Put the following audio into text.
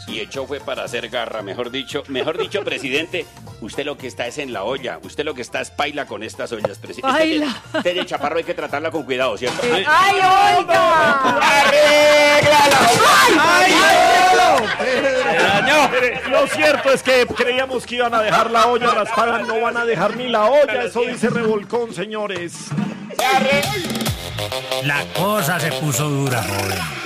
y echó fue para hacer garra, mejor dicho, presidente, usted lo que está es en la olla, usted lo que está es paila con estas ollas, presidente. Paila. Usted de chaparro hay que tratarla con cuidado, ¿cierto? ¡Ay, oiga! ¡Arréglala! Mire, lo cierto es que creíamos que iban a dejar la olla raspada, no van a dejar ni la olla, eso dice Revolcón, señores. La cosa se puso dura, joven.